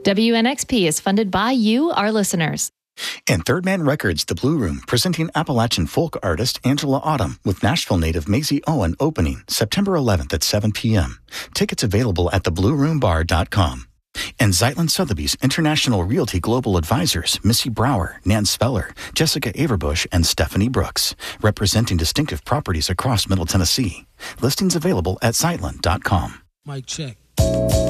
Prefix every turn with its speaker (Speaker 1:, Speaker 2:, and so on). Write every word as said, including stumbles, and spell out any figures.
Speaker 1: W N X P is funded by you, our listeners.
Speaker 2: And Third Man Records, The Blue Room, presenting Appalachian folk artist Angela Autumn with Nashville native Maisie Owen opening September eleventh at seven p.m. Tickets available at the blue room bar dot com. And Zeitlin Sotheby's International Realty Global Advisors, Missy Brower, Nan Speller, Jessica Averbush, and Stephanie Brooks, representing distinctive properties across Middle Tennessee. Listings available at zeitlin dot com.
Speaker 3: Mic check.